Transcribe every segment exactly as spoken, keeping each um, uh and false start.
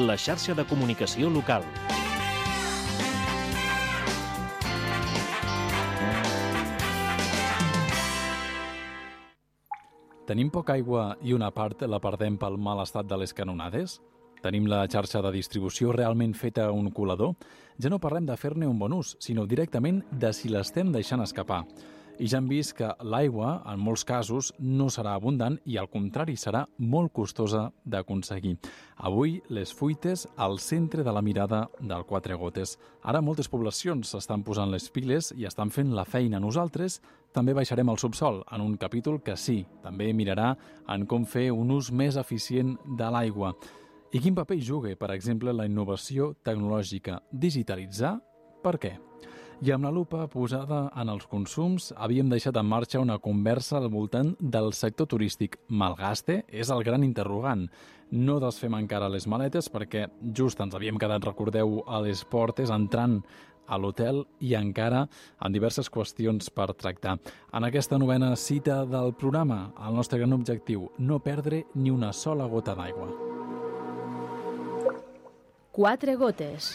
la xarxa de comunicació local. Tenim poca aigua i una part la perdem pel mal estat de les canonades? Tenim la xarxa de distribució realment feta un colador? Ja no parlem de fer-ne un bon ús, sinó directament de si l'estem deixant escapar. I ja hem vist que l'aigua, en molts casos, no serà abundant i, al contrari, serà molt costosa d'aconseguir. Avui, les fuites al centre de la mirada del Quatre Gotes. Ara moltes poblacions s'estan posant les piles i estan fent la feina. Nosaltres també baixarem al subsol en un capítol que sí, també mirarà en com fer un ús més eficient de l'aigua. I quin paper hi juga, per exemple, la innovació tecnològica? Digitalitzar? Per què? I amb la lupa posada en els consums, havíem deixat en marxa una conversa al voltant del sector turístic. Malgaste és el gran interrogant. No desfem encara les maletes perquè just ens havíem quedat, recordeu, a les portes entrant a l'hotel i encara amb diverses qüestions per tractar. En aquesta novena cita del programa, el nostre gran objectiu, no perdre ni una sola gota d'aigua. Quatre gotes.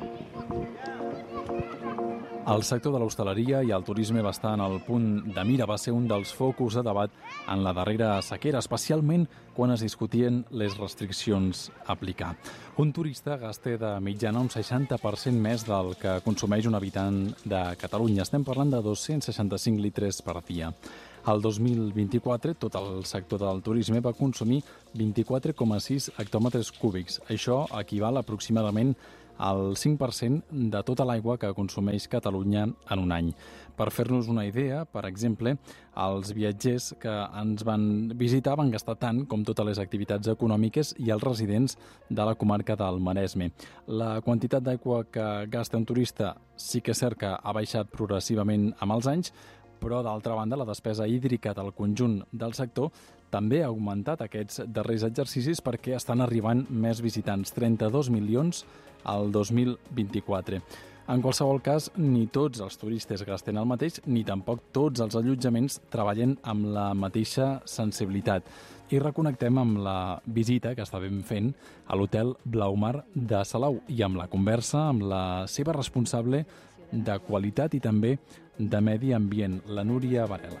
El sector de l'hostaleria i el turisme va estar en el punt de mira, va ser un dels focus de debat en la darrera sequera, especialment quan es discutien les restriccions a aplicar. Un turista gasta de mitjana un seixanta per cent més del que consumeix un habitant de Catalunya. Estem parlant de dos-cents seixanta-cinc litres per dia. El dos mil vint-i-quatre, tot el sector del turisme va consumir vint-i-quatre coma sis hectòmetres cúbics. Això equival aproximadament al cinc per cent de tota l'aigua que consumeix Catalunya en un any. Per fer-nos una idea, per exemple, els viatgers que ens van visitar van gastar tant com totes les activitats econòmiques i els residents de la comarca del Maresme. La quantitat d'aigua que gasta un turista sí que és cert que ha baixat progressivament amb els anys, però, d'altra banda, la despesa hídrica del conjunt del sector també ha augmentat aquests darrers exercicis perquè estan arribant més visitants, trenta-dos milions al dos mil vint-i-quatre. En qualsevol cas, ni tots els turistes gasten el mateix, ni tampoc tots els allotjaments treballen amb la mateixa sensibilitat. I reconnectem amb la visita que estàvem fent a l'hotel Blaumar de Salou i amb la conversa amb la seva responsable de qualitat i també de medi ambient, la Núria Varela.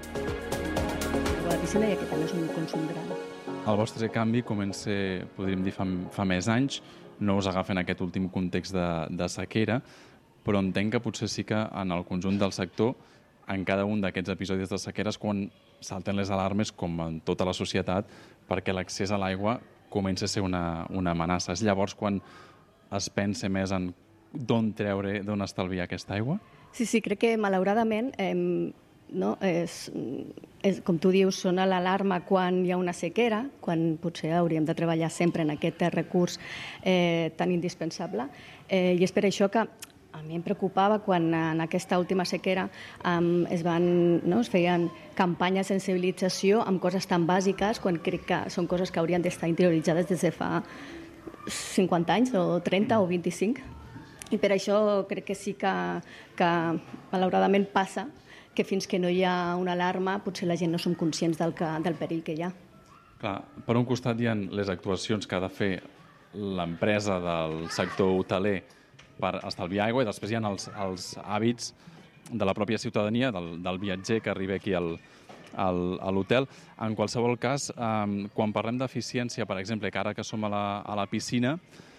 La piscina i aquest any és un consum gran. El vostre canvi comença, podríem dir, fa, fa més anys, no us agafen aquest últim context de, de sequera, però entenc que potser sí que en el conjunt del sector, en cada un d'aquests episodis de sequera és quan salten les alarmes, com en tota la societat, perquè l'accés a l'aigua comença a ser una, una amenaça. És llavors quan es pensa més en d'on treure, d'on estalviar aquesta aigua? Sí, sí, crec que malauradament, eh, no, és, és, com tu dius, sona l'alarma quan hi ha una sequera, quan potser hauríem de treballar sempre en aquest recurs eh, tan indispensable. Eh, I és per això que a mi em preocupava quan en aquesta última sequera um, es, van, no, es feien campanyes de sensibilització amb coses tan bàsiques, quan crec que són coses que haurien d'estar interioritzades des de fa cinquanta anys, o trenta o vint-i-cinc. I per això crec que sí que, que malauradament passa que fins que no hi ha una alarma potser la gent no som conscients del, que, del perill que hi ha. Clar, per un costat hi ha les actuacions que ha de fer l'empresa del sector hoteler per estalviar aigua i després hi ha els, els hàbits de la pròpia ciutadania, del, del viatger que arriba aquí al, al, a l'hotel. En qualsevol cas, eh, quan parlem d'eficiència, per exemple, que ara que som a la, a la piscina,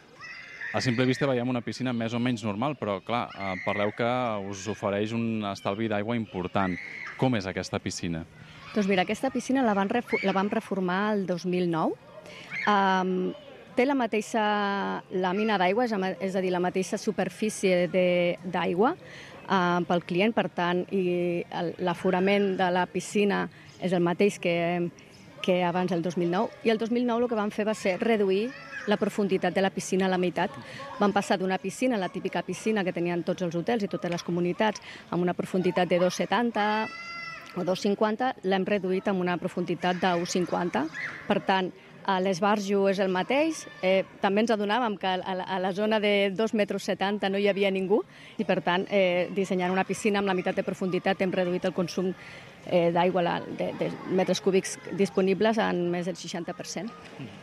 a simple vista veiem una piscina més o menys normal, però clar, eh, parleu que us ofereix un estalvi d'aigua important. Com és aquesta piscina? Doncs mira, aquesta piscina la van, la van reformar el dos mil nou. Um, té la mateixa làmina d'aigua, és a dir, la mateixa superfície d'aigua uh, pel client, per tant, i l'aforament de la piscina és el mateix que, que abans del dos mil nou. I el dos mil nou el que van fer va ser reduir la profunditat de la piscina a la meitat. Van passar d'una piscina, la típica piscina que tenien tots els hotels i totes les comunitats, amb una profunditat de dos coma setanta o dos coma cinquanta, l'hem reduït amb una profunditat de un coma cinquanta. Per tant, a l'esbarjo és el mateix. Eh, també ens adonàvem que a la, a la zona de dos coma setanta metres no hi havia ningú i, per tant, eh, dissenyant una piscina amb la meitat de profunditat hem reduït el consum eh, d'aigua de, de metres cúbics disponibles en més del seixanta per cent.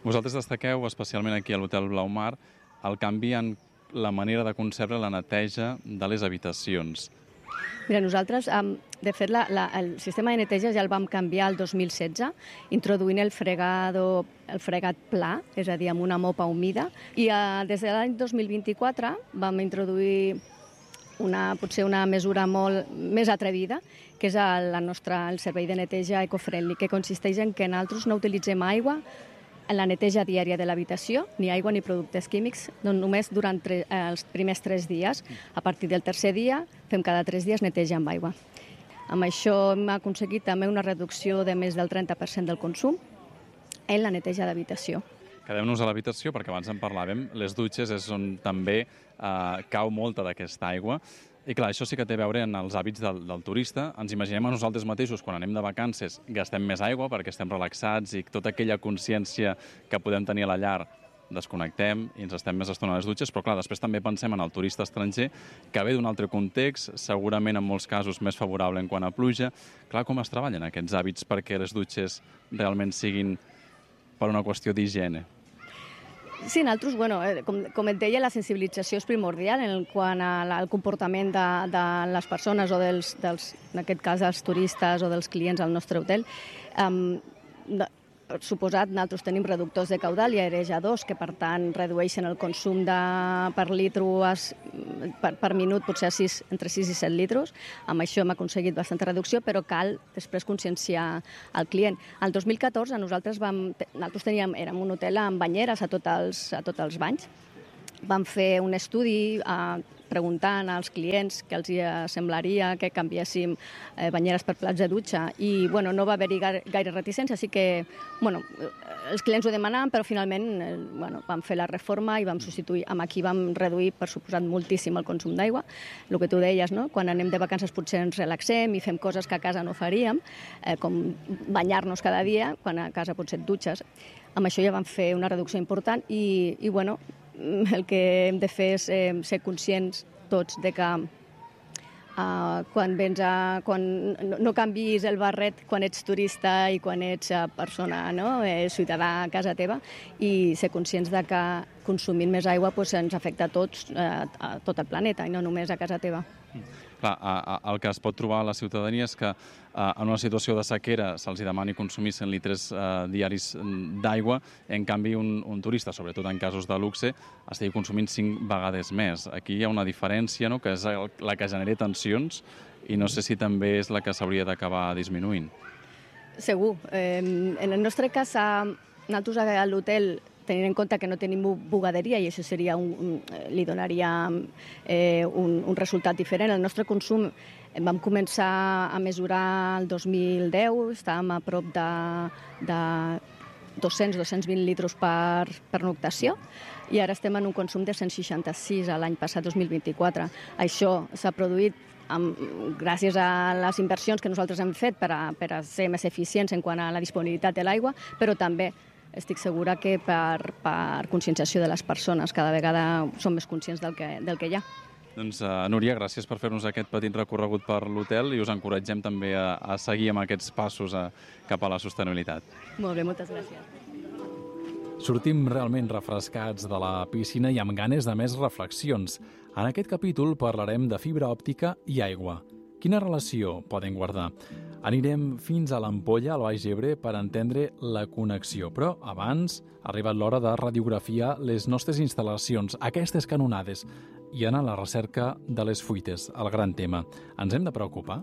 Vosaltres destaqueu, especialment aquí a l'Hotel Blaumar, el canvi en la manera de concebre la neteja de les habitacions. Mira, nosaltres, de fet, la, la, el sistema de neteja ja el vam canviar el dos mil setze, introduint el fregado, el fregat pla, és a dir, amb una mopa humida, i eh, des de l'any dos mil vint-i-quatre vam introduir una, potser una mesura molt més atrevida, que és el, la nostra, el servei de neteja ecofriendly, que consisteix en que nosaltres no utilitzem aigua en la neteja diària de l'habitació, ni aigua ni productes químics, doncs només durant tre, eh, els primers tres dies. A partir del tercer dia, fem cada tres dies neteja amb aigua. Amb això hem aconseguit també una reducció de més del trenta per cent del consum en la neteja d'habitació. Quedem-nos a l'habitació, perquè abans en parlàvem, les dutxes és on també eh, cau molta d'aquesta aigua. I clar, això sí que té a veure en els hàbits del, del turista. Ens imaginem a nosaltres mateixos, quan anem de vacances, gastem més aigua perquè estem relaxats i tota aquella consciència que podem tenir a la llar desconnectem i ens estem més estona a les dutxes, però clar, després també pensem en el turista estranger que ve d'un altre context, segurament en molts casos més favorable en quant a pluja. Clar, com es treballen aquests hàbits perquè les dutxes realment siguin per una qüestió d'higiene? Sí, nosaltres, bueno, com, com et deia, la sensibilització és primordial en quant al comportament de, de les persones o dels, dels, en aquest cas, dels turistes o dels clients al nostre hotel. Um, de, suposat, nosaltres tenim reductors de caudal i aerejadors que, per tant, redueixen el consum de, per litro per, per minut, potser a sis, entre sis i set litros. Amb això hem aconseguit bastanta reducció, però cal després conscienciar el client. El dos mil catorze nosaltres, vam, nosaltres teníem, érem un hotel amb banyeres a tots els, a tots els banys. Vam fer un estudi eh, preguntant als clients què els semblaria que canviéssim eh, banyeres per plats de dutxa i bueno, no va haver-hi gaire reticència, així que bueno, els clients ho demanaven, però finalment eh, bueno, vam fer la reforma i vam substituir, amb aquí vam reduir, per suposat, moltíssim el consum d'aigua. El que tu deies, no? Quan anem de vacances potser ens relaxem i fem coses que a casa no faríem, eh, com banyar-nos cada dia, quan a casa potser et dutxes. Amb això ja vam fer una reducció important i, i bueno, el que hem de fer és eh, ser conscients tots de que uh, quan vens a, quan no, no canvis el barret quan ets turista i quan ets uh, persona, no? eh, ciutadà a casa teva, i ser conscients de que consumint més aigua pues, ens afecta a tots, uh, a tot el planeta, i no només a casa teva. Clar, a, a, el que es pot trobar a la ciutadania és que a, en una situació de sequera se'ls demani consumir cent litres a, diaris d'aigua, en canvi un, un turista, sobretot en casos de luxe, estigui consumint cinc vegades més. Aquí hi ha una diferència, no?, que és el, la que genera tensions i no sé si també és la que s'hauria d'acabar disminuint. Segur. Eh, en el nostre cas, a, nosaltres a l'hotel, tenint en compte que no tenim bugaderia i això seria un, un, li donaria eh, un, un resultat diferent. El nostre consum vam començar a mesurar el dos mil deu, estàvem a prop de, de dos-cents a dos-cents vint litres per, per noctació i ara estem en un consum de cent seixanta-sis l'any passat, dos mil vint-i-quatre. Això s'ha produït amb, gràcies a les inversions que nosaltres hem fet per a, per a ser més eficients en quant a la disponibilitat de l'aigua, però també estic segura que per, per conscienciació de les persones cada vegada som més conscients del que, del que hi ha. Doncs, uh, Núria, gràcies per fer-nos aquest petit recorregut per l'hotel i us encoratgem també a, a seguir amb aquests passos a, cap a la sostenibilitat. Molt bé, moltes gràcies. Sortim realment refrescats de la piscina i amb ganes de més reflexions. En aquest capítol parlarem de fibra òptica i aigua. Quina relació poden guardar? Anirem fins a l'Ampolla, al Baix Ebre, per entendre la connexió. Però abans ha arribat l'hora de radiografiar les nostres instal·lacions, aquestes canonades, i anar a la recerca de les fuites, el gran tema. Ens hem de preocupar?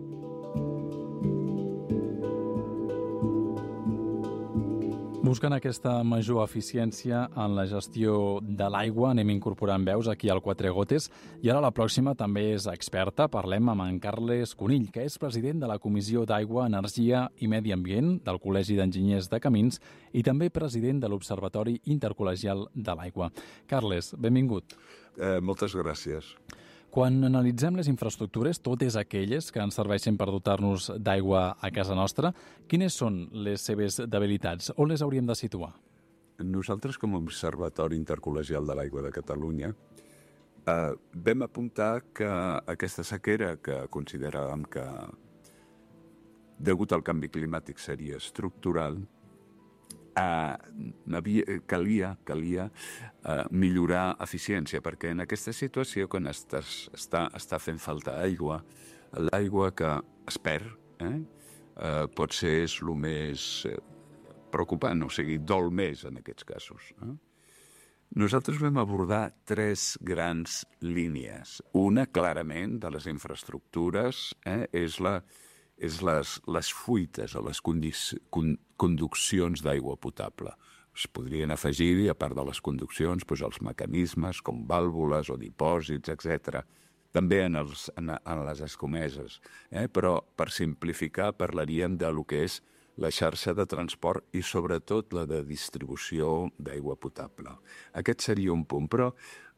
Buscant aquesta major eficiència en la gestió de l'aigua, anem incorporant veus aquí al Quatre Gotes i ara la pròxima també és experta. Parlem amb en Carles Conill, que és president de la Comissió d'Aigua, Energia i Medi Ambient del Col·legi d'Enginyers de Camins i també president de l'Observatori Intercol·legial de l'Aigua. Carles, benvingut. Eh, moltes gràcies. Quan analitzem les infraestructures, totes aquelles que ens serveixen per dotar-nos d'aigua a casa nostra, quines són les seves debilitats? On les hauríem de situar? Nosaltres, com a Observatori Intercol·legial de l'Aigua de Catalunya, eh, vam apuntar que aquesta sequera, que consideràvem que degut al canvi climàtic seria estructural, Uh, havia, calia calia uh, millorar eficiència, perquè en aquesta situació, quan estàs, està, està fent falta aigua, l'aigua que es perd eh, uh, potser és el més uh, preocupant, o sigui, dol més en aquests casos. Eh? Nosaltres vam abordar tres grans línies. Una, clarament, de les infraestructures, eh, és la és les, les fuites o les condic- con, conduccions d'aigua potable. Es podrien afegir-hi, a part de les conduccions, doncs els mecanismes com vàlvules o dipòsits, etcètera. També en, els, en, en les escomeses. Eh? Però, per simplificar, parlaríem de lo que és la xarxa de transport i, sobretot, la de distribució d'aigua potable. Aquest seria un punt, però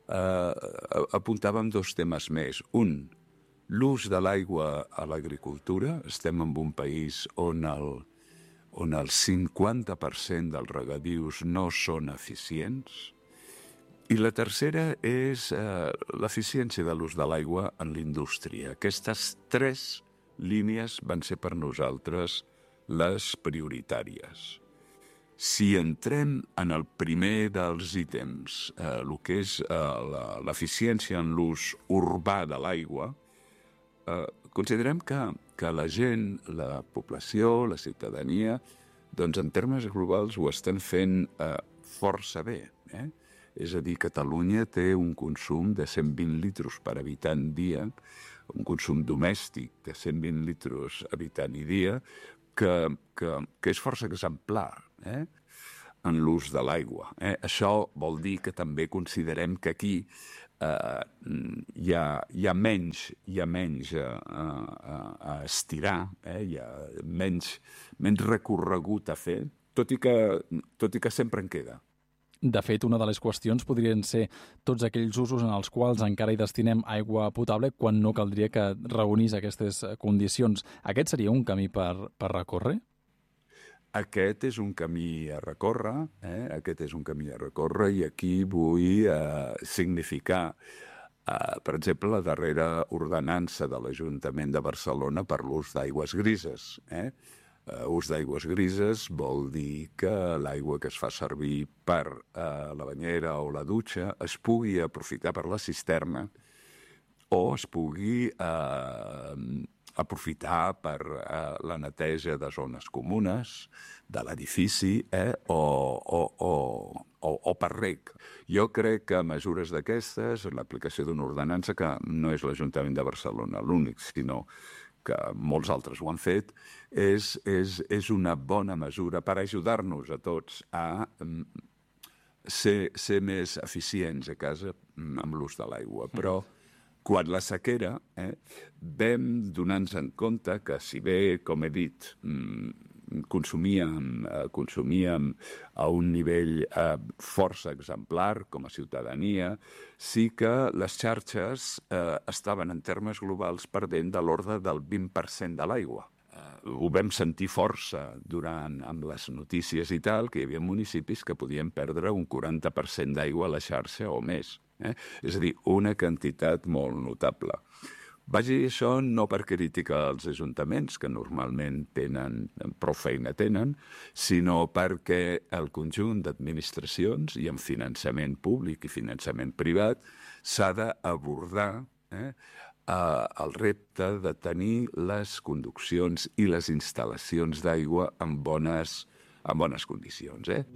eh, apuntàvem dos temes més. Un, l'ús de l'aigua a l'agricultura. Estem en un país on el, on el cinquanta per cent dels regadius no són eficients. I la tercera és eh, l'eficiència de l'ús de l'aigua en l'indústria. Aquestes tres línies van ser per nosaltres les prioritàries. Si entrem en el primer dels ítems, eh, el que és eh, l'eficiència en l'ús urbà de l'aigua, Uh, considerem que, que la gent, la població, la ciutadania, doncs en termes globals ho estan fent uh, força bé. Eh? És a dir, Catalunya té un consum de cent vint litres per habitant dia, un consum domèstic de cent vint litres habitant i dia, que, que, que és força exemplar eh? en l'ús de l'aigua. Eh? Això vol dir que també considerem que aquí Uh, hi, ha, hi ha menys, hi ha menys a, a, a estirar, eh? Hi ha menys, menys recorregut a fer, tot i, que, tot i que sempre en queda. De fet, una de les qüestions podrien ser tots aquells usos en els quals encara hi destinem aigua potable quan no caldria que reunís aquestes condicions. Aquest seria un camí per, per recórrer? Aquest és un camí a recórrer, eh? aquest és un camí a recórrer i aquí vull eh, significar, eh, per exemple, la darrera ordenança de l'Ajuntament de Barcelona per l'ús d'aigües grises. Eh? Uh, ús d'aigües grises vol dir que l'aigua que es fa servir per uh, la banyera o la dutxa es pugui aprofitar per la cisterna o es pugui uh, aprofitar per uh, la neteja de zones comunes, de l'edifici, eh? o, o, o, o, o per reg. Jo crec que mesures d'aquestes, l'aplicació d'una ordenança, que no és l'Ajuntament de Barcelona l'únic, sinó que molts altres ho han fet, és, és, és una bona mesura per ajudar-nos a tots a um, ser, ser més eficients a casa um, amb l'ús de l'aigua. Però quan la sequera, eh, vam donar-nos en compte que, si bé, com he dit, consumíem, eh, consumíem a un nivell eh, força exemplar com a ciutadania, sí que les xarxes eh, estaven en termes globals perdent de l'ordre del vint per cent de l'aigua. Eh, ho vam sentir força durant amb les notícies i tal, que hi havia municipis que podien perdre un quaranta per cent d'aigua a la xarxa o més. Eh? És a dir, una quantitat molt notable. Vaig dir això no per criticar els ajuntaments, que normalment tenen, prou feina tenen, sinó perquè el conjunt d'administracions, i amb finançament públic i finançament privat, s'ha d'abordar eh, el repte de tenir les conduccions i les instal·lacions d'aigua en bones, en bones condicions. Eh?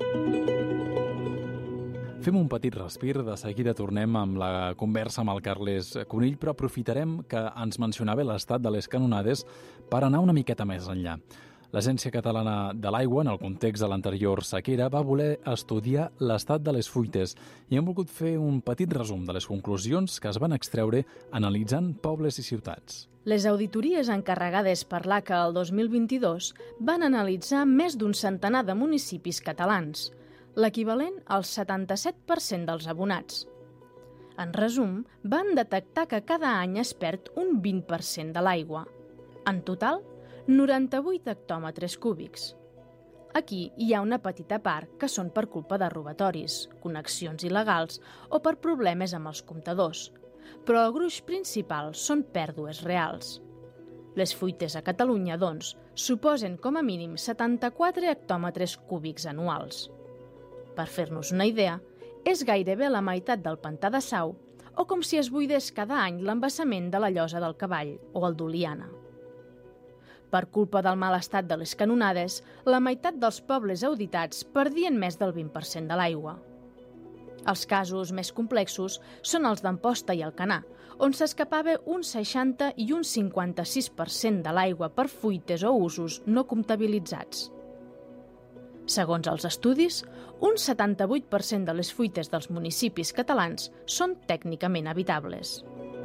Fem un petit respir, de seguida tornem amb la conversa amb el Carles Conill, però aprofitarem que ens mencionava l'estat de les canonades per anar una miqueta més enllà. L'Agència Catalana de l'Aigua, en el context de l'anterior sequera, va voler estudiar l'estat de les fuites i hem volgut fer un petit resum de les conclusions que es van extreure analitzant pobles i ciutats. Les auditories encarregades per l'A C A el dos mil vint-i-dos van analitzar més d'un centenar de municipis catalans, l'equivalent al setanta-set per cent dels abonats. En resum, van detectar que cada any es perd un vint per cent de l'aigua. En total, noranta-vuit hectòmetres cúbics. Aquí hi ha una petita part que són per culpa de robatoris, connexions il·legals o per problemes amb els comptadors, però el gruix principal són pèrdues reals. Les fuites a Catalunya, doncs, suposen com a mínim setanta-quatre hectòmetres cúbics anuals. Per fer-nos una idea, és gairebé la meitat del pantà de Sau o com si es buidés cada any l'embassament de la Llosa del Cavall o el d'Oliana. Per culpa del mal estat de les canonades, la meitat dels pobles auditats perdien més del vint per cent de l'aigua. Els casos més complexos són els d'Amposta i Alcanar, on s'escapava un seixanta i un cinquanta-sis per cent de l'aigua per fuites o usos no comptabilitzats. Segons els estudis, un setanta-vuit per cent de les fuites dels municipis catalans són tècnicament habitables.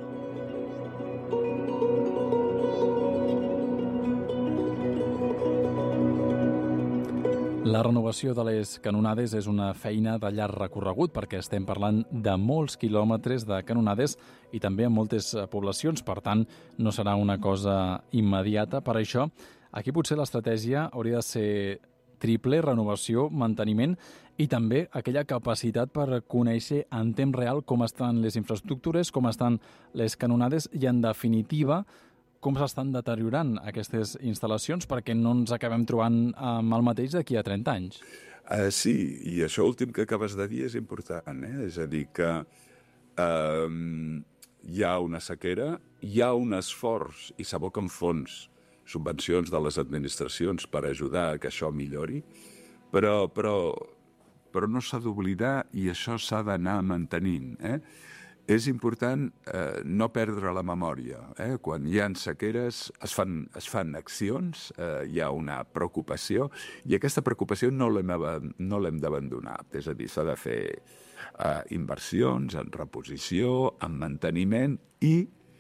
La renovació de les canonades és una feina de llarg recorregut perquè estem parlant de molts quilòmetres de canonades i també en moltes poblacions, per tant, no serà una cosa immediata. Per això, aquí potser l'estratègia hauria de ser triple, renovació, manteniment i també aquella capacitat per conèixer en temps real com estan les infraestructures, com estan les canonades i, en definitiva, com s'estan deteriorant aquestes instal·lacions perquè no ens acabem trobant amb el mateix d'aquí a trenta anys. Uh, sí, i això últim que acabes de dir és important, eh? És a dir, que uh, hi ha una sequera, hi ha un esforç i s'aboquen fons, subvencions de les administracions per ajudar a que això millori, però, però, però no s'ha d'oblidar i això s'ha d'anar mantenint, eh? És important eh, no perdre la memòria. Eh? Quan hi ha sequeres es fan, es fan accions, eh, hi ha una preocupació, i aquesta preocupació no l'hem no l'hem d'abandonar. És a dir, s'ha de fer eh, inversions en reposició, en manteniment i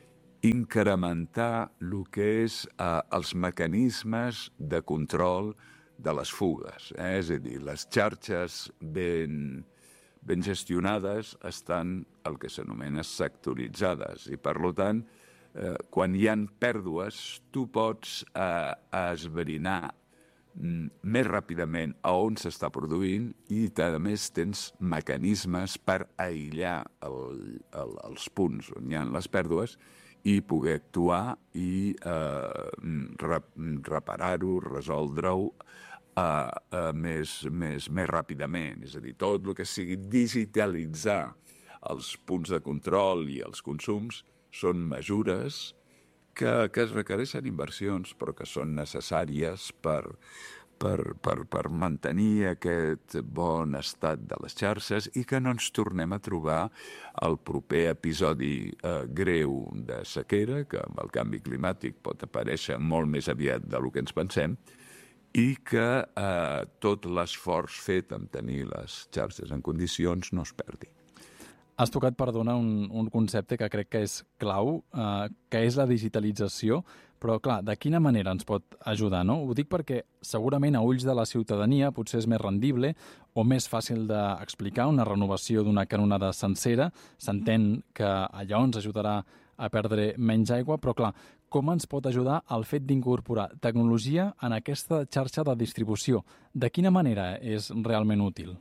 incrementar el que és eh, els mecanismes de control de les fugues. Eh? És a dir, les xarxes ben... ben gestionades estan el que s'anomena sectoritzades i, per tant, eh, quan hi ha pèrdues, tu pots eh, esbrinar mm, més ràpidament a on s'està produint i, a més, tens mecanismes per aïllar el, el, els punts on hi ha les pèrdues i poder actuar i eh, reparar-ho, resoldre-ho Uh, uh, més, més, més ràpidament. És a dir, tot el que sigui digitalitzar els punts de control i els consums són mesures que, que es requereixen inversions però que són necessàries per, per, per, per mantenir aquest bon estat de les xarxes i que no ens tornem a trobar el proper episodi eh, greu de sequera, que amb el canvi climàtic pot aparèixer molt més aviat del que ens pensem, i que eh, tot l'esforç fet en tenir les xarxes en condicions no es perdi. Has tocat, perdona, un, un concepte que crec que és clau, eh, que és la digitalització, però, clar, de quina manera ens pot ajudar, no? Ho dic perquè segurament a ulls de la ciutadania potser és més rendible o més fàcil d'explicar una renovació d'una canonada sencera. S'entén que allò ens ajudarà a perdre menys aigua, però, clar, com ens pot ajudar el fet d'incorporar tecnologia en aquesta xarxa de distribució? De quina manera és realment útil?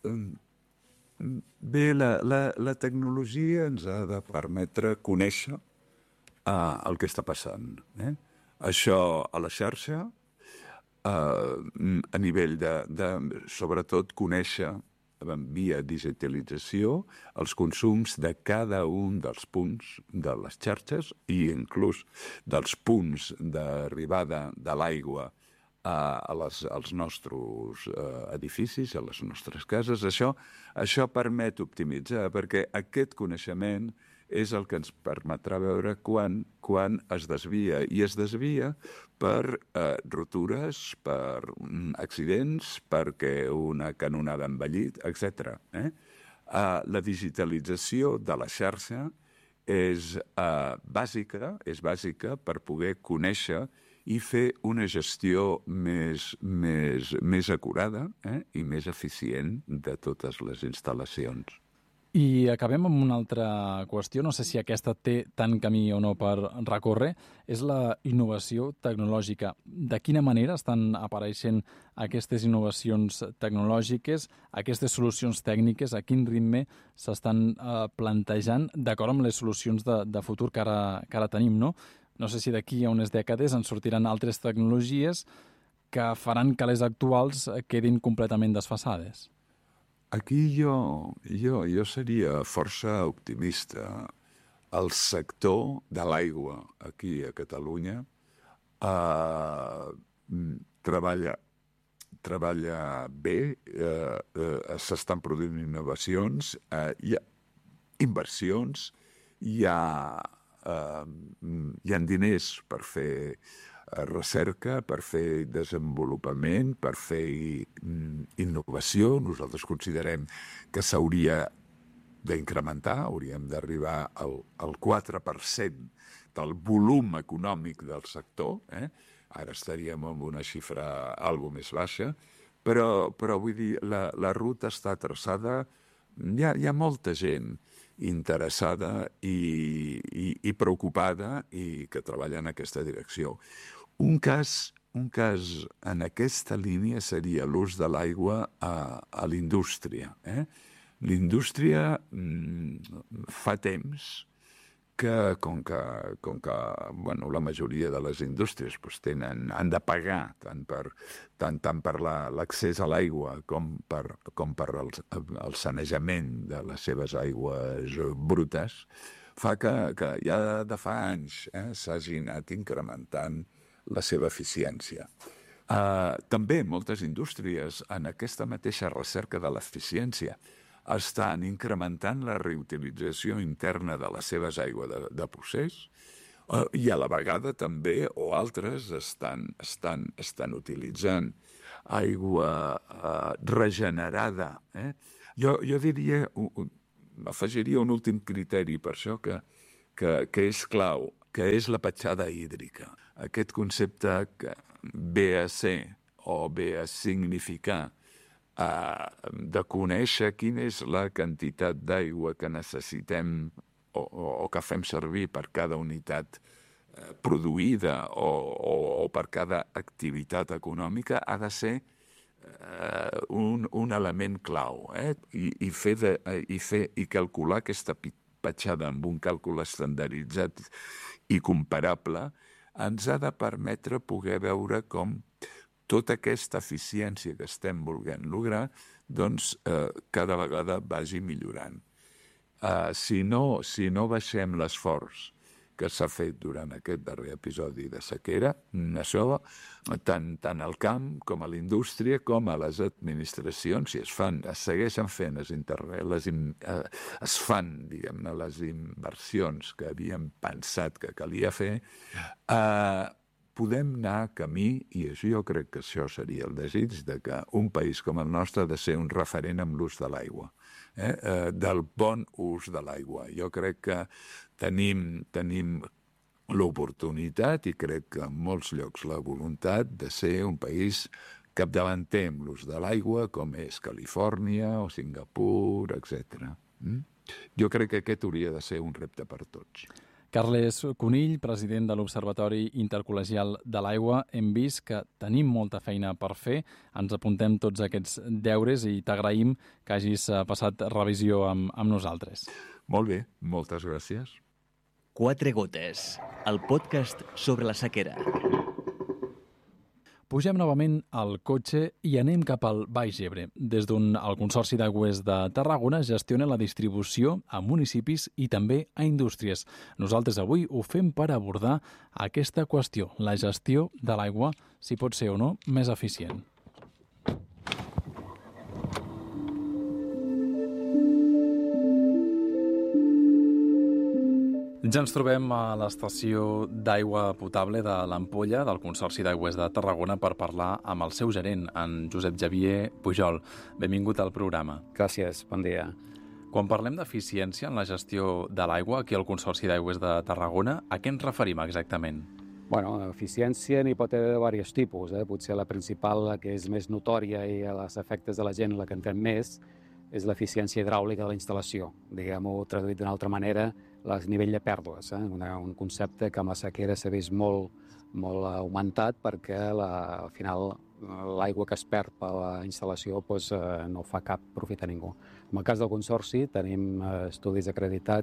Bé, la, la, la tecnologia ens ha de permetre conèixer uh, el que està passant. Eh? Això a la xarxa, uh, a nivell de, de, sobretot, conèixer via digitalització els consums de cada un dels punts de les xarxes i inclús dels punts d'arribada de l'aigua a, a les, als nostres uh, edificis, a les nostres cases. Això, això permet optimitzar, perquè aquest coneixement és el que ens permetrà veure quan, quan es desvia. I es desvia per eh, rotures, per mm, accidents, perquè una canonada ha envellit, etcètera. Eh? Eh, la digitalització de la xarxa és eh, bàsica, és bàsica per poder conèixer i fer una gestió més, més, més acurada eh? i més eficient de totes les instal·lacions. I acabem amb una altra qüestió, no sé si aquesta té tant camí o no per recórrer, és la innovació tecnològica. De quina manera estan apareixent aquestes innovacions tecnològiques, aquestes solucions tècniques, a quin ritme s'estan eh, plantejant d'acord amb les solucions de, de futur que ara, que ara tenim, no? No sé si d'aquí a unes dècades en sortiran altres tecnologies que faran que les actuals quedin completament desfasades. Aquí jo, jo, jo seria força optimista. El sector de l'aigua aquí a Catalunya eh, treballa, treballa bé, eh, eh, s'estan produint innovacions, eh, hi ha inversions, hi ha, eh, hi ha diners per fer recerca, per fer desenvolupament, per fer innovació. Nosaltres considerem que s'hauria d'incrementar, hauríem d'arribar al, al quatre per cent del volum econòmic del sector. Eh? Ara estaríem amb una xifra algo més baixa, però, però vull dir, la, la ruta està traçada, hi ha, hi ha molta gent interessada i, i, i preocupada i que treballa en aquesta direcció. Un cas, un cas en aquesta línia seria l'ús de l'aigua a, a l'indústria. Eh? L'indústria mm, fa temps que, com que, com que bueno, la majoria de les indústries pues, tenen, han de pagar tant per, tant, tant per la, l'accés a l'aigua com per, com per el, el sanejament de les seves aigües brutes, fa que, que ja de fa anys eh, s'hagi anat incrementant la seva eficiència. Uh, també moltes indústries en aquesta mateixa recerca de l'eficiència estan incrementant la reutilització interna de les seves aigües de, de procés uh, i a la vegada també, o altres, estan, estan, estan utilitzant aigua uh, regenerada. Eh? Jo, jo diria, uh, afegiria un últim criteri per això que, que, que és clau, que és la petjada hídrica. Aquest concepte que ve a ser o ve a significar eh, de conèixer quina és la quantitat d'aigua que necessitem o, o, o que fem servir per cada unitat eh, produïda o, o, o per cada activitat econòmica ha de ser eh, un, un element clau. Eh? I, i, fer de, i, fer, i calcular aquesta petjada amb un càlcul estandarditzat i comparable ens ha de permetre poder veure com tota aquesta eficiència que estem volent lograr doncs, eh, cada vegada vagi millorant. Eh, si no, si no baixem l'esforç que s'ha fet durant aquest darrer episodi de sequera, això, tant, tant al camp com a la indústria com a les administracions, si es fan, es segueixen fent les internet, les, eh, es fan, diguem-ne, les inversions que havíem pensat que calia fer, eh, podem anar camí, i això, jo crec que això seria el desig, de que un país com el nostre ha de ser un referent amb l'ús de l'aigua. Eh, eh, del bon ús de l'aigua. Jo crec que tenim, tenim l'oportunitat i crec que en molts llocs la voluntat de ser un país capdavanter amb l'ús de l'aigua, com és Califòrnia o Singapur, etcètera. Mm? Jo crec que aquest hauria de ser un repte per tots. Carles Conill, president de l'Observatori Intercol·legial de l'Aigua, hem vist que tenim molta feina per fer, ens apuntem tots aquests deures i t'agraïm que hagis passat revisió amb, amb nosaltres. Molt bé, moltes gràcies. Quatre gotes, el podcast sobre la sequera. Pugem novament al cotxe i anem cap al Baix Ebre, des d'on el Consorci d'Aigües de Tarragona gestiona la distribució a municipis i també a indústries. Nosaltres avui ho fem per abordar aquesta qüestió, la gestió de l'aigua, si pot ser o no més eficient. Ja ens trobem a l'estació d'aigua potable de l'Ampolla del Consorci d'Aigües de Tarragona per parlar amb el seu gerent, en Josep Xavier Pujol. Benvingut al programa. Gràcies, bon dia. Quan parlem d'eficiència en la gestió de l'aigua aquí al Consorci d'Aigües de Tarragona, a què ens referim exactament? Bueno, eficiència n'hi pot haver de diversos tipus. Eh? Potser la principal, la que és més notòria i a les efectes de la gent la que en fem més, és l'eficiència hidràulica de la instal·lació. Diguem-ho traduït d'una altra manera, el nivell de pèrdues, eh? Una, un concepte que amb la sequera s'ha vist molt, molt augmentat perquè la, al final l'aigua que es perd per la instal·lació doncs, eh, no fa cap profit a ningú. En el cas del Consorci tenim eh, estudis acreditats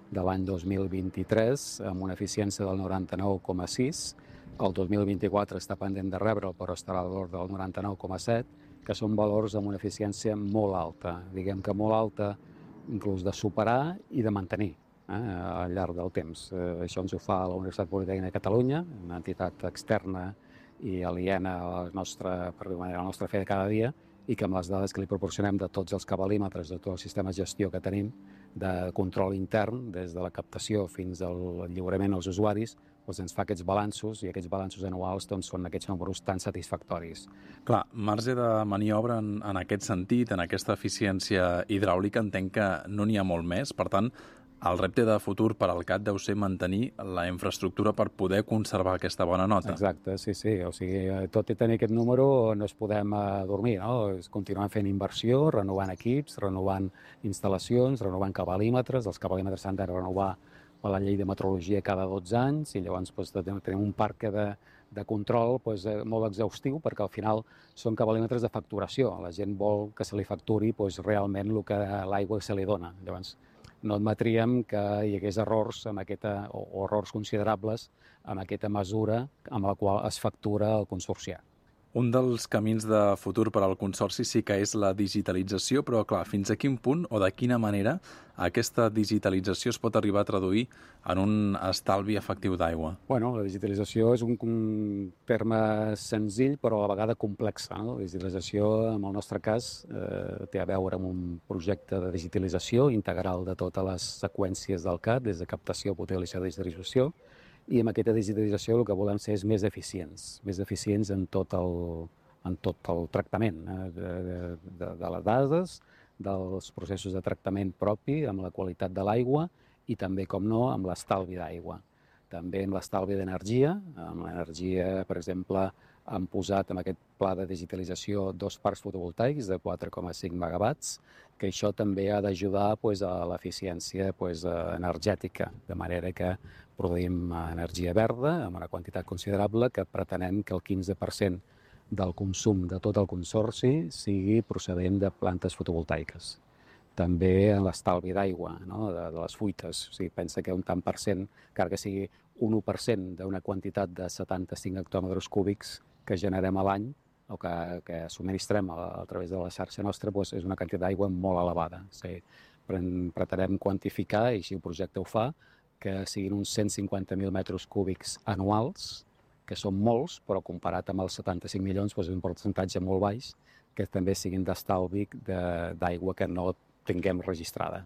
de l'any dos mil vint-i-tres, amb una eficiència del noranta-nou coma sis. El dos mil vint-i-quatre està pendent de rebre'l, però estarà a l'ordre del noranta-nou coma set, que són valors amb una eficiència molt alta, diguem que molt alta, inclús de superar i de mantenir eh, al llarg del temps. Eh, això ens ho fa la Universitat Politècnica de Catalunya, una entitat externa i aliena a la nostra, per dir manera, a la nostra fe de cada dia, i que amb les dades que li proporcionem de tots els cabalímetres, de tot el sistema de gestió que tenim, de control intern, des de la captació fins al lliurament als usuaris, doncs ens fa aquests balanços, i aquests balanços anuals doncs, són aquests números tan satisfactoris. Clar, marge de maniobra en, en aquest sentit, en aquesta eficiència hidràulica, entenc que no n'hi ha molt més. Per tant, el repte de futur per al C A T deu ser mantenir la infraestructura per poder conservar aquesta bona nota. Exacte, sí, sí. O sigui, tot i tenir aquest número no es podem dormir, no? Continuem fent inversió, renovant equips, renovant instal·lacions, renovant cabalímetres. Els cabalímetres s'han de renovar per la llei de metrologia cada dotze anys, i llavors doncs, tenim un parc de, de control doncs, molt exhaustiu, perquè al final són cabalímetres de facturació. La gent vol que se li facturi doncs, realment el que l'aigua se li dona. Llavors, no admetríem que hi hagués errors amb aquesta, o, o errors considerables amb aquesta mesura amb la qual es factura el consorciat. Un dels camins de futur per al Consorci sí que és la digitalització, però clar, fins a quin punt o de quina manera aquesta digitalització es pot arribar a traduir en un estalvi efectiu d'aigua? Bueno, la digitalització és un, un terme senzill però a la vegada complex. No? La digitalització, en el nostre cas, eh, té a veure amb un projecte de digitalització integral de totes les seqüències del C A T, des de captació, potència i distribució, i amb aquesta digitalització el que volem ser és més eficients, més eficients en tot el, en tot el tractament eh, de, de, de les dades, dels processos de tractament propi, amb la qualitat de l'aigua i també, com no, amb l'estalvi d'aigua. També amb l'estalvi d'energia, amb l'energia, per exemple, han posat en aquest pla de digitalització dos parcs fotovoltaics de quatre coma cinc megawatts, que això també ha d'ajudar pues, a l'eficiència pues, energètica, de manera que produïm energia verda amb una quantitat considerable, que pretenem que el quinze per cent del consum de tot el consorci sigui procedent de plantes fotovoltaiques. També en l'estalvi d'aigua, no? de, de les fuites. O sigui, pensa que un tant per cent, encara que sigui un u per cent d'una quantitat de setanta-cinc hectòmetres cúbics que generem a l'any, o que, que subministrem a, a través de la xarxa nostra, doncs és una quantitat d'aigua molt elevada. O sigui, pretenem quantificar, i així el projecte ho fa, que siguin uns cent cinquanta mil metres cúbics anuals, que són molts, però comparat amb els setanta-cinc milions doncs és un percentatge molt baix, que també siguin d'estalvi d'aigua que no tinguem registrada.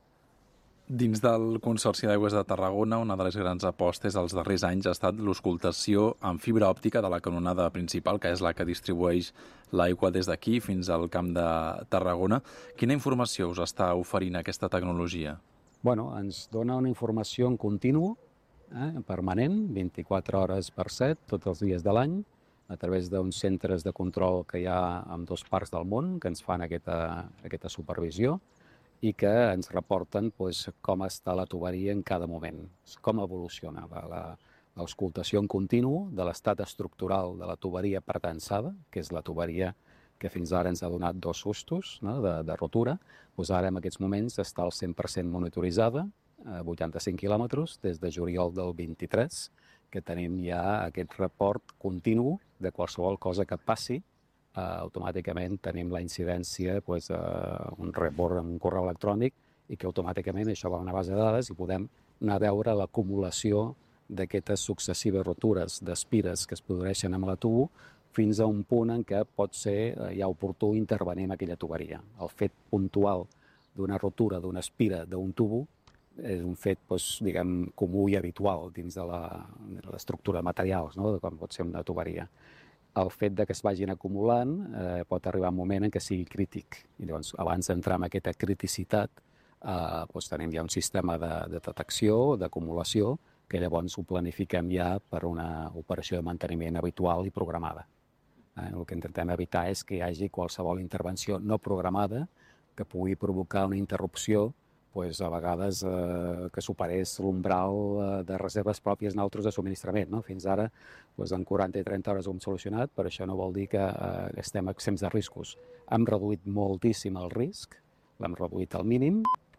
Dins del Consorci d'Aigües de Tarragona, una de les grans apostes als darrers anys ha estat l'auscultació amb fibra òptica de la canonada principal, que és la que distribueix l'aigua des d'aquí fins al Camp de Tarragona. Quina informació us està oferint aquesta tecnologia? Bueno, ens dona una informació en continu, eh, permanent, vint-i-quatre hores per set, tots els dies de l'any, a través d'uns centres de control que hi ha en dos parts del món, que ens fan aquesta, aquesta supervisió, i que ens reporten doncs, com està la tuberia en cada moment, com evoluciona l'auscultació en continu de l'estat estructural de la tuberia pretensada, que és la tuberia que fins ara ens ha donat dos sustos, no? de, de rotura. Doncs ara, en aquests moments, està al cent per cent monitoritzada, a vuitanta-cinc quilòmetres, des de juliol del vint-i-tres, que tenim ja aquest report continu de qualsevol cosa que passi. Uh, automàticament tenim la incidència, pues, uh, un report en un correu electrònic, i que automàticament això va a una base de dades i podem anar a veure l'acumulació d'aquestes successives rotures d'espires que es produeixen amb la tubo fins a un punt en què pot ser uh, ja oportú intervenir en aquella tuberia. El fet puntual d'una rotura, d'una espira, d'un tubo, és un fet pues, diguem, comú i habitual dins de l'estructura de materials, no? de com pot ser una tuberia. El fet de que es vagin acumulant eh, pot arribar un moment en què sigui crític. I llavors, abans d'entrar en aquesta criticitat, eh, doncs tenim ja un sistema de, de detecció, d'acumulació, que llavors ho planifiquem ja per una operació de manteniment habitual i programada. Eh, el que intentem evitar és que hi hagi qualsevol intervenció no programada que pugui provocar una interrupció pues, a vegades eh, que superés l'umbral eh, de reserves pròpies neutres de subministrament. No? Fins ara, pues, en quaranta i trenta hores ho hem solucionat, però això no vol dir que eh, estem exempts de riscos. Hem reduït moltíssim el risc, l'hem reduït al mínim,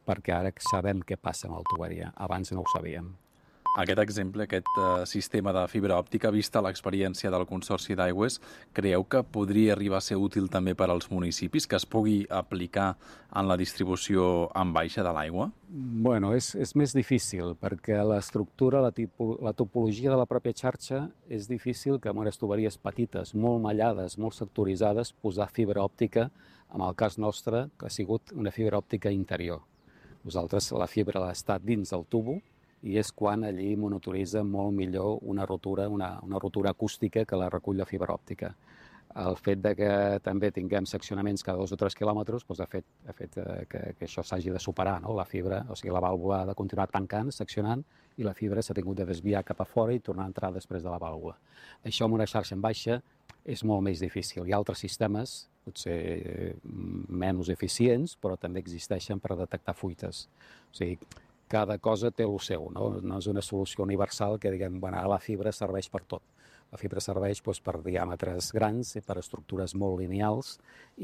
perquè ara sabem què passa amb la tuberia. Abans no ho sabíem. Aquest exemple, aquest uh, sistema de fibra òptica, vista l'experiència del Consorci d'Aigües, creieu que podria arribar a ser útil també per als municipis, que es pugui aplicar en la distribució en baixa de l'aigua? Bueno, és, és més difícil, perquè l'estructura, la, tipo, la topologia de la pròpia xarxa és difícil que amb unes tuberies petites, molt mallades, molt sectoritzades, posar fibra òptica, en el cas nostre, que ha sigut una fibra òptica interior. Nosaltres la fibra ha estat dins del tubo, i és quan allí monitoritza molt millor una rotura, una, una rotura acústica que la recull la fibra òptica. El fet de que també tinguem seccionaments cada dos o tres quilòmetres doncs ha fet, ha fet que, que això s'hagi de superar, no? La fibra, o sigui, la vàlvula ha de continuar tancant, seccionant, i la fibra s'ha tingut de desviar cap a fora i tornar a entrar després de la vàlvula. Això amb una xarxa en baixa és molt més difícil. Hi ha altres sistemes, potser menys eficients, però també existeixen per detectar fuites. O sigui, cada cosa té el seu, no? No és una solució universal que diguem, bueno, la fibra serveix per tot. La fibra serveix doncs, per diàmetres grans, per estructures molt lineals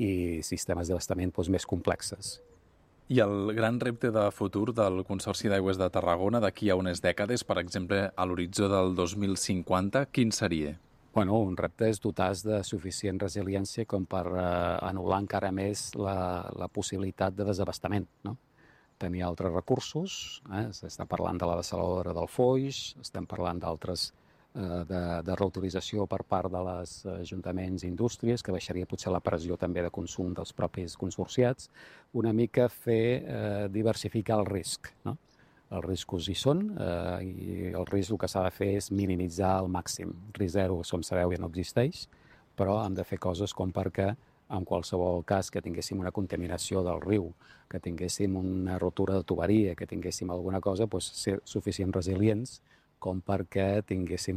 i sistemes d'abastament doncs, més complexes. I el gran repte de futur del Consorci d'Aigües de Tarragona d'aquí a unes dècades, per exemple, a l'horitzó del dos mil cinquanta, quin seria? Bueno, un repte és dotar de suficient resiliència com per eh, anul·lar encara més la, la possibilitat de desabastament, no? Tenir altres recursos, eh? S'està parlant de la dessaladora del Foix, estem parlant d'altres eh, de, de reutilització per part de les ajuntaments i indústries, que baixaria potser la pressió també de consum dels propis consorciats, una mica fer eh, diversificar el risc, no? Els riscos hi són eh, i el risc el que s'ha de fer és minimitzar al màxim. Risc zero, com sabeu, ja no existeix, però hem de fer coses com perquè en qualsevol cas que tinguéssim una contaminació del riu, que tinguéssim una rotura de tuberia, que tinguéssim alguna cosa, doncs ser suficient resilients com perquè tinguéssim